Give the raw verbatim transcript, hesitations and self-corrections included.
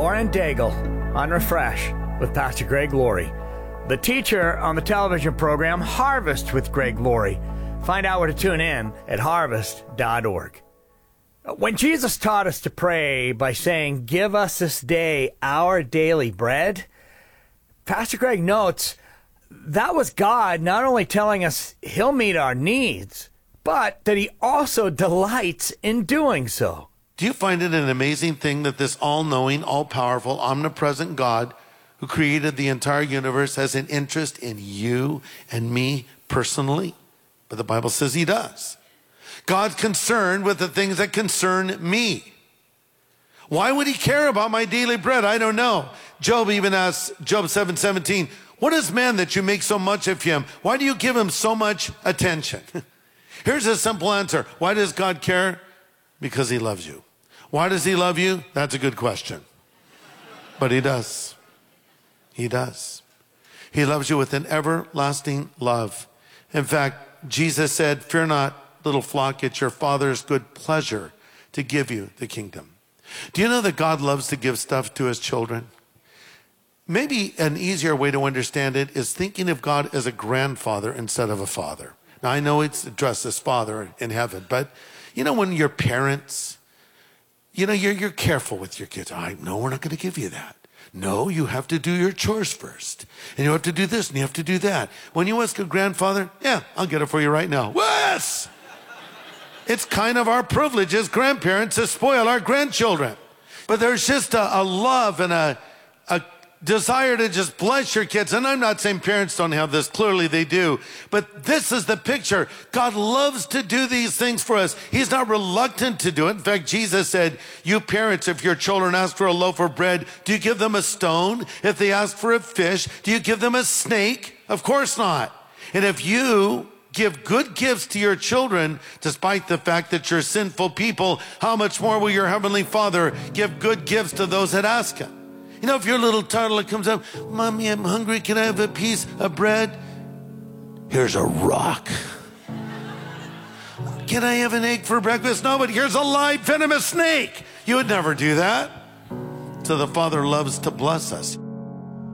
Lauren Daigle on Refresh with Pastor Greg Laurie, the teacher on the television program Harvest with Greg Laurie. Find out where to tune in at harvest dot org. When Jesus taught us to pray by saying, "Give us this day our daily bread," Pastor Greg notes that was God not only telling us he'll meet our needs, but that he also delights in doing so. Do you find it an amazing thing that this all-knowing, all-powerful, omnipresent God who created the entire universe has an interest in you and me personally? But the Bible says he does. God's concerned with the things that concern me. Why would he care about my daily bread? I don't know. Job even asks, Job seven seventeen, "What is man that you make so much of him? Why do you give him so much attention?" Here's a simple answer. Why does God care? Because he loves you. Why does he love you? That's a good question. But he does. He does. He loves you with an everlasting love. In fact, Jesus said, "Fear not, little flock, it's your Father's good pleasure to give you the kingdom." Do you know that God loves to give stuff to his children? Maybe an easier way to understand it is thinking of God as a grandfather instead of a father. Now, I know it's addressed as Father in heaven, but you know when your parents, you know, you're, you're careful with your kids. I know we're not going to give you that. No, you have to do your chores first. And you have to do this and you have to do that. When you ask a grandfather, "Yeah, I'll get it for you right now." Yes! It's kind of our privilege as grandparents to spoil our grandchildren. But there's just a, a love and a, a desire to just bless your kids. And I'm not saying parents don't have this. Clearly they do. But this is the picture. God loves to do these things for us. He's not reluctant to do it. In fact, Jesus said, "You parents, if your children ask for a loaf of bread, do you give them a stone? If they ask for a fish, do you give them a snake? Of course not. And if you give good gifts to your children, despite the fact that you're sinful people, how much more will your heavenly Father give good gifts to those that ask him?" You know, if your little toddler comes up, "Mommy, I'm hungry. Can I have a piece of bread?" "Here's a rock." "Can I have an egg for breakfast?" "No, but here's a live venomous snake." You would never do that. So the Father loves to bless us.